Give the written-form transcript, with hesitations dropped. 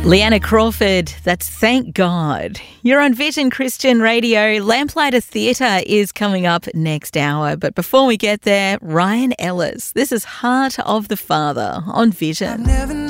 Leanna Crawford, that's Thank God. You're on Vision Christian Radio. Lamplighter Theatre is coming up next hour. But before we get there, Ryan Ellis. This is Heart of the Father on Vision.